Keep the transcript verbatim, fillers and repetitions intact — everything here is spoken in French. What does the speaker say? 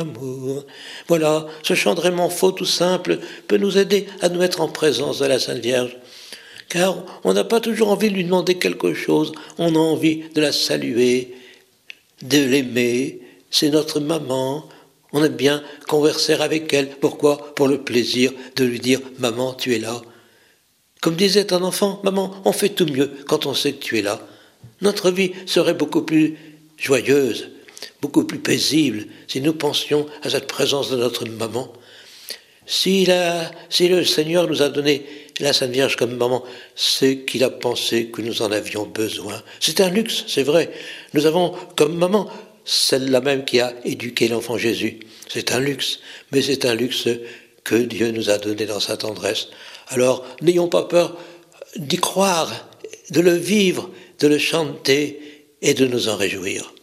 Amour. Voilà, ce chant vraiment faux tout simple peut nous aider à nous mettre en présence de la Sainte Vierge. Car on n'a pas toujours envie de lui demander quelque chose, on a envie de la saluer, de l'aimer, c'est notre maman, on aime bien converser avec elle. Pourquoi? Pour le plaisir de lui dire « Maman, tu es là ». Comme disait un enfant, « Maman, on fait tout mieux quand on sait que tu es là ». Notre vie serait beaucoup plus joyeuse, beaucoup plus paisible si nous pensions à cette présence de notre maman. Si, la, si le Seigneur nous a donné la Sainte Vierge comme maman, c'est qu'il a pensé que nous en avions besoin. C'est un luxe, c'est vrai. Nous avons comme maman celle-là même qui a éduqué l'enfant Jésus. C'est un luxe, mais c'est un luxe que Dieu nous a donné dans sa tendresse. Alors, n'ayons pas peur d'y croire, de le vivre, de le chanter et de nous en réjouir.